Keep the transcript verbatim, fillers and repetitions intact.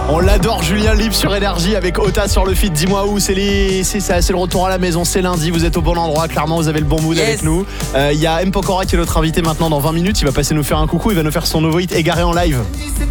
On l'adore, Julien Libre sur Énergie avec Ota sur le feat. Dis-moi où, c'est, les... c'est, ça, c'est le retour à la maison, c'est lundi, vous êtes au bon endroit, clairement vous avez le bon mood yes. avec nous. Il euh, y a M. Pokora qui est notre invité maintenant dans vingt minutes, il va passer nous faire un coucou, il va nous faire son nouveau hit Égaré en live.